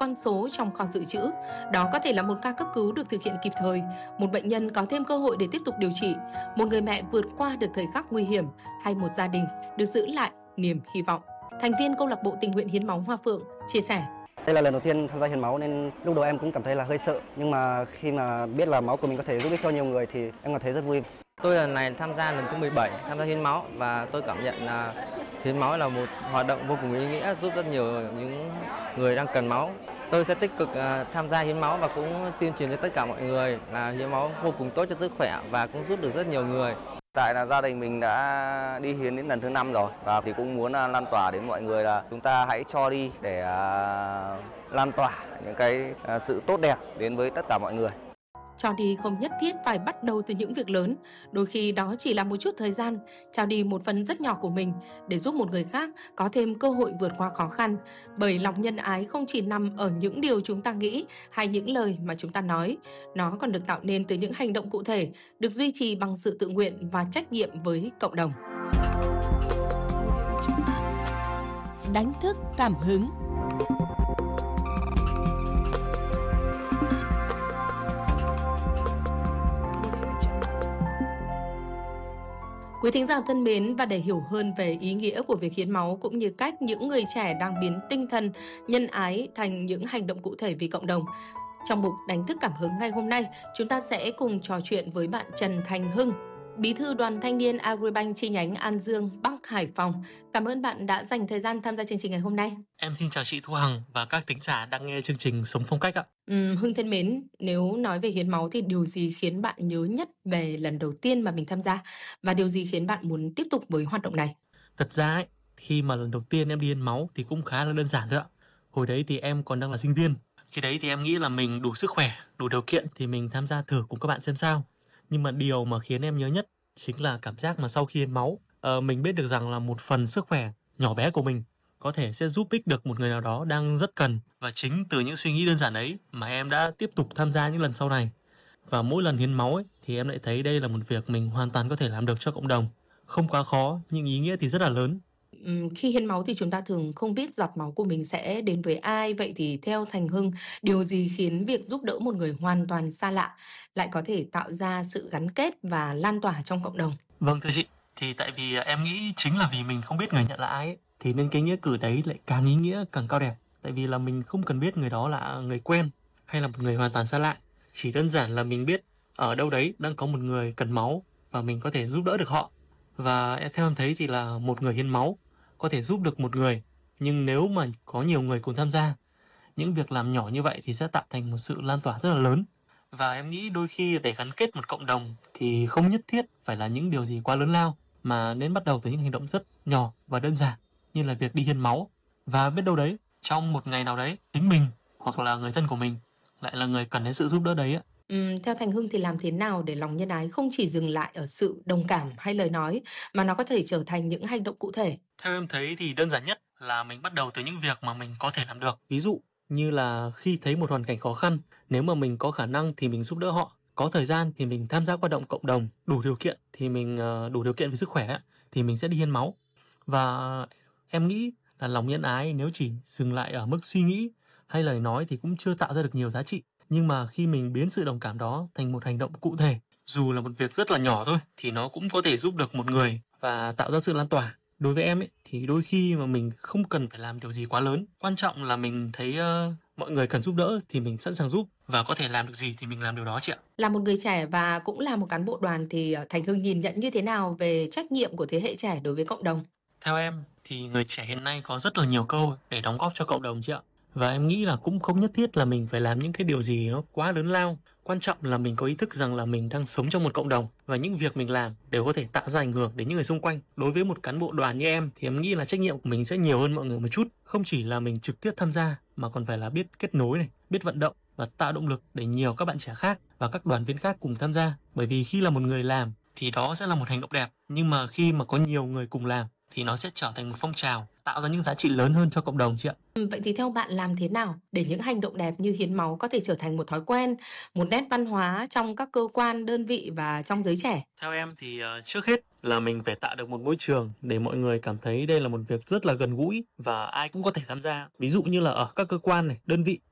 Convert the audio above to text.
con số trong kho dự trữ. Đó có thể là một ca cấp cứu được thực hiện kịp thời, một bệnh nhân có thêm cơ hội để tiếp tục điều trị, một người mẹ vượt qua được thời khắc nguy hiểm, hay một gia đình được giữ lại niềm hy vọng. Thành viên câu lạc bộ tình nguyện hiến máu Hoa Phượng chia sẻ. Đây là lần đầu tiên tham gia hiến máu nên lúc đầu em cũng cảm thấy là hơi sợ, nhưng mà khi mà biết là máu của mình có thể giúp ích cho nhiều người thì em cảm thấy rất vui. Tôi lần này tham gia lần thứ 17 tham gia hiến máu và tôi cảm nhận là hiến máu là một hoạt động vô cùng ý nghĩa, giúp rất nhiều những người đang cần máu. Tôi sẽ tích cực tham gia hiến máu và cũng tuyên truyền cho tất cả mọi người là hiến máu vô cùng tốt cho sức khỏe và cũng giúp được rất nhiều người. Tại là gia đình mình đã đi hiến đến lần thứ 5 rồi và thì cũng muốn lan tỏa đến mọi người là chúng ta hãy cho đi để lan tỏa những cái sự tốt đẹp đến với tất cả mọi người. Cho đi không nhất thiết phải bắt đầu từ những việc lớn, đôi khi đó chỉ là một chút thời gian, trao đi một phần rất nhỏ của mình để giúp một người khác có thêm cơ hội vượt qua khó khăn. Bởi lòng nhân ái không chỉ nằm ở những điều chúng ta nghĩ hay những lời mà chúng ta nói, nó còn được tạo nên từ những hành động cụ thể, được duy trì bằng sự tự nguyện và trách nhiệm với cộng đồng. Đánh thức cảm hứng. Quý thính giả thân mến, và để hiểu hơn về ý nghĩa của việc hiến máu cũng như cách những người trẻ đang biến tinh thần nhân ái thành những hành động cụ thể vì cộng đồng, trong mục Đánh thức cảm hứng ngày hôm nay, chúng ta sẽ cùng trò chuyện với bạn Trần Thành Hưng, Bí thư Đoàn Thanh niên Agribank chi nhánh An Dương, Bắc Hải Phòng. Cảm ơn bạn đã dành thời gian tham gia chương trình ngày hôm nay. Em xin chào chị Thu Hằng và các thính giả đang nghe chương trình Sống Phong Cách ạ. Hưng thân mến, nếu nói về hiến máu thì điều gì khiến bạn nhớ nhất về lần đầu tiên mà mình tham gia, và điều gì khiến bạn muốn tiếp tục với hoạt động này? Thật ra ấy, khi mà lần đầu tiên em đi hiến máu thì cũng khá là đơn giản thôi ạ. Hồi đấy thì em còn đang là sinh viên. Khi đấy thì em nghĩ là mình đủ sức khỏe, đủ điều kiện thì mình tham gia thử cùng các bạn xem sao. Nhưng mà điều mà khiến em nhớ nhất chính là cảm giác mà sau khi hiến máu, mình biết được rằng là một phần sức khỏe nhỏ bé của mình có thể sẽ giúp ích được một người nào đó đang rất cần. Và chính từ những suy nghĩ đơn giản ấy mà em đã tiếp tục tham gia những lần sau này. Và mỗi lần hiến máu ấy, thì em lại thấy đây là một việc mình hoàn toàn có thể làm được cho cộng đồng. Không quá khó, nhưng ý nghĩa thì rất là lớn. Khi hiến máu thì chúng ta thường không biết giọt máu của mình sẽ đến với ai. Vậy thì theo Thành Hưng, điều gì khiến việc giúp đỡ một người hoàn toàn xa lạ lại có thể tạo ra sự gắn kết và lan tỏa trong cộng đồng? Vâng thưa chị, thì tại vì em nghĩ chính là vì mình không biết người nhận là ai ấy, thì nên cái nghĩa cử đấy lại càng ý nghĩa càng cao đẹp. Tại vì là mình không cần biết người đó là người quen hay là một người hoàn toàn xa lạ. Chỉ đơn giản là mình biết ở đâu đấy đang có một người cần máu và mình có thể giúp đỡ được họ. Và theo em thấy thì là một người hiến máu có thể giúp được một người, nhưng nếu mà có nhiều người cùng tham gia, những việc làm nhỏ như vậy thì sẽ tạo thành một sự lan tỏa rất là lớn. Và em nghĩ đôi khi để gắn kết một cộng đồng thì không nhất thiết phải là những điều gì quá lớn lao, mà nên bắt đầu từ những hành động rất nhỏ và đơn giản như là việc đi hiến máu. Và biết đâu đấy, trong một ngày nào đấy, chính mình hoặc là người thân của mình lại là người cần đến sự giúp đỡ đấy ạ. Theo Thành Hưng thì làm thế nào để lòng nhân ái không chỉ dừng lại ở sự đồng cảm hay lời nói, mà nó có thể trở thành những hành động cụ thể? Theo em thấy thì đơn giản nhất là mình bắt đầu từ những việc mà mình có thể làm được. Ví dụ như là khi thấy một hoàn cảnh khó khăn, nếu mà mình có khả năng thì mình giúp đỡ họ, có thời gian thì mình tham gia hoạt động cộng đồng, đủ điều kiện thì mình đủ điều kiện về sức khỏe thì mình sẽ đi hiến máu. Và em nghĩ là lòng nhân ái nếu chỉ dừng lại ở mức suy nghĩ hay lời nói thì cũng chưa tạo ra được nhiều giá trị. Nhưng mà khi mình biến sự đồng cảm đó thành một hành động cụ thể, dù là một việc rất là nhỏ thôi, thì nó cũng có thể giúp được một người và tạo ra sự lan tỏa. Đối với em ấy, thì đôi khi mà mình không cần phải làm điều gì quá lớn. Quan trọng là mình thấy mọi người cần giúp đỡ thì mình sẵn sàng giúp, và có thể làm được gì thì mình làm điều đó chị ạ. Là một người trẻ và cũng là một cán bộ đoàn thì Thành Hưng nhìn nhận như thế nào về trách nhiệm của thế hệ trẻ đối với cộng đồng? Theo em thì người trẻ hiện nay có rất là nhiều cơ hội để đóng góp cho cộng đồng chị ạ. Và em nghĩ là cũng không nhất thiết là mình phải làm những cái điều gì nó quá lớn lao. Quan trọng là mình có ý thức rằng là mình đang sống trong một cộng đồng và những việc mình làm đều có thể tạo ra ảnh hưởng đến những người xung quanh. Đối với một cán bộ đoàn như em thì em nghĩ là trách nhiệm của mình sẽ nhiều hơn mọi người một chút. Không chỉ là mình trực tiếp tham gia mà còn phải là biết kết nối này, biết vận động và tạo động lực để nhiều các bạn trẻ khác và các đoàn viên khác cùng tham gia. Bởi vì khi là một người làm thì đó sẽ là một hành động đẹp, nhưng mà khi mà có nhiều người cùng làm thì nó sẽ trở thành một phong trào, tạo ra những giá trị lớn hơn cho cộng đồng chị ạ. Vậy thì theo bạn làm thế nào để những hành động đẹp như hiến máu có thể trở thành một thói quen, một nét văn hóa trong các cơ quan, đơn vị và trong giới trẻ? Theo em thì trước hết là mình phải tạo được một môi trường để mọi người cảm thấy đây là một việc rất là gần gũi và ai cũng có thể tham gia. Ví dụ như là ở các cơ quan này, đơn vị